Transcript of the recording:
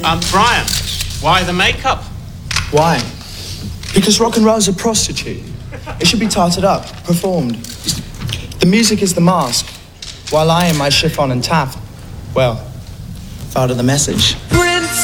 Brian, why the makeup? Why? Because rock and roll's a prostitute. It should be tarted up, performed. The music is the mask, while I, in my chiffon and taff, well, part of the message.